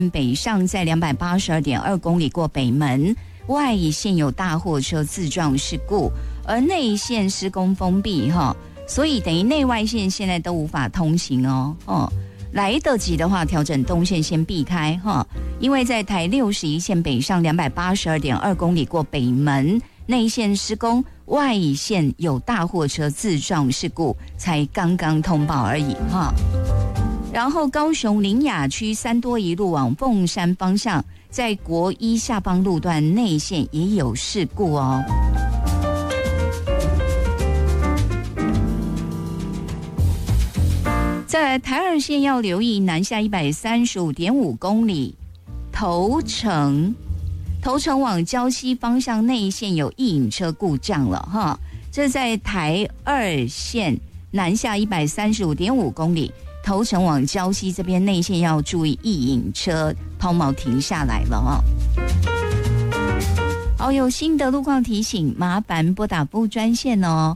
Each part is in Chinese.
北上在282.2公里过北门，外线有大货车自撞事故，而内线施工封闭所以等于内外线现在都无法通行来得及的话，调整动线先避开因为在台61线北上282.2公里过北门，内线施工，外线有大货车自撞事故，才刚刚通报而已然后高雄苓雅区三多一路往凤山方向，在国一下邦路段内线也有事故再来台二线要留意南下135.5公里头城往礁溪方向内线有一引车故障了这在台二线南下135.5公里头城往礁溪这边内线要注意一引车抛锚停下来了有新的路况提醒，麻烦拨打服务专线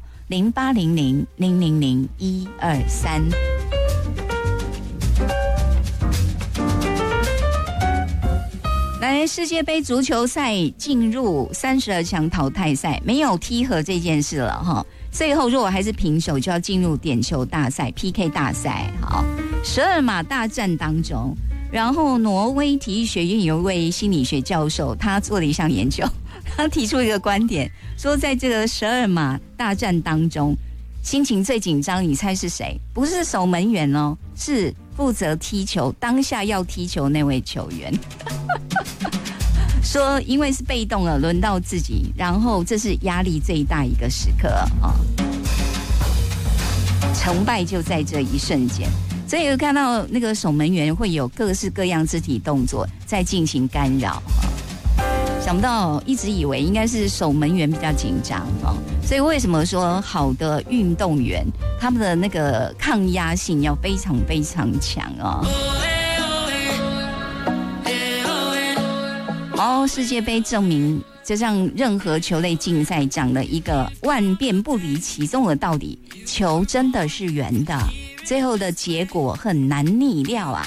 0800-000-123。来，世界杯足球赛进入32强淘汰赛，没有踢和这件事了最后如果还是平手，就要进入点球大赛 PK 大赛。好，12码大战当中，然后挪威体育学院有一位心理学教授，他做了一项研究，他提出一个观点，说在这个12码大战当中，心情最紧张，你猜是谁？不是守门员是负责踢球，当下要踢球那位球员。说因为是被动了，轮到自己，然后这是压力最大一个时刻成败就在这一瞬间。所以有看到那个守门员会有各式各样肢体动作在进行干扰想不到一直以为应该是守门员比较紧张所以为什么说好的运动员他们的那个抗压性要非常非常强世界杯证明，就像任何球类竞赛讲了一个万变不离其宗的道理，球真的是圆的，最后的结果很难逆料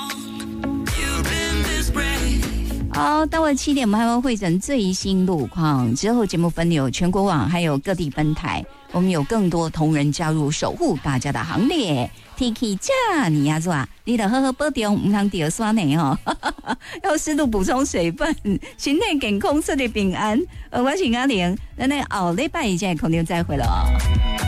好，到了7点，我们还会汇整最新路况，之后节目分流全国网还有各地分台，我们有更多同仁加入守护大家的行列。天气这你要做你得好好保重，不能掉酸呢要适度补充水分，身体健康，身体平安。我是阿玲，咱后礼拜一再空中再会了